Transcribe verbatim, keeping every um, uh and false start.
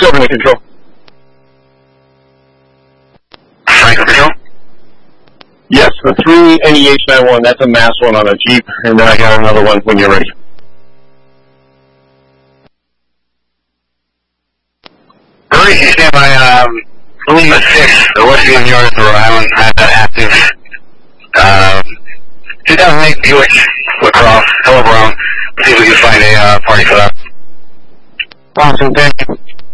Silverman Control. Franklin Control? Yes, the three N E H ninety-one, that's a mass one on a Jeep, and then I got another one when you're ready. Hurry, you stand by, um, Lima six, the Westfield Yards, Rhode Island, had that active, um, two thousand eight Buick LaCrosse, Hello Brown. See if we can find a, uh, party for that. Awesome, thank you.